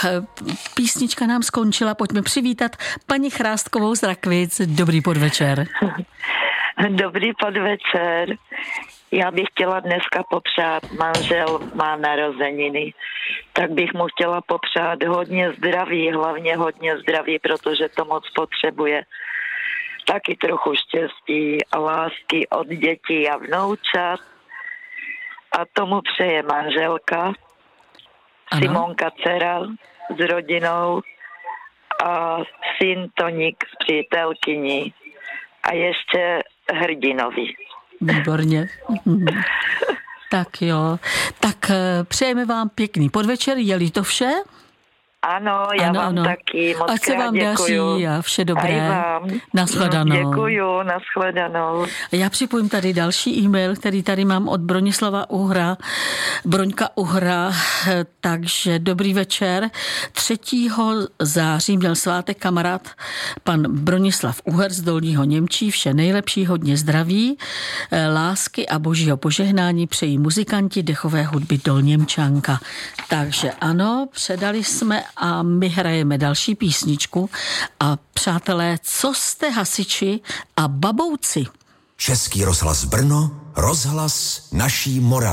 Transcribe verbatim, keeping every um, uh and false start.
písnička nám skončila, pojďme přivítat paní Chrástkovou z Rakvic. Dobrý podvečer. Dobrý podvečer. Já bych chtěla dneska popřát, manžel má narozeniny, tak bych mu chtěla popřát hodně zdraví, hlavně hodně zdraví, protože to moc potřebuje. Taky trochu štěstí a lásky od dětí a vnoučat. A tomu přeje manželka, ano. Simonka dcera s rodinou a syn Toník s přítelkyní a ještě hrdinovi. Výborně. Tak jo. Tak přejeme vám pěkný podvečer. Je-li to vše? Ano, já ano, vám ano. taky moc Ať se vám děkuju. daří a vše dobré. A vám. Nashledanou. Děkuju, nashledanou. Já připojím tady další e-mail, který tady mám od Bronislava Uhra. Broňka Uhra, takže dobrý večer. třetího září měl svátek kamarád pan Bronislav Uher z Dolního Němčí. Vše nejlepší, hodně zdraví, lásky a božího požehnání přejí muzikanti dechové hudby Dolněmčanka. Takže ano, předali jsme a my hrajeme další písničku. A přátelé, co jste hasiči a babouci? Český rozhlas Brno, rozhlas naší Moravy.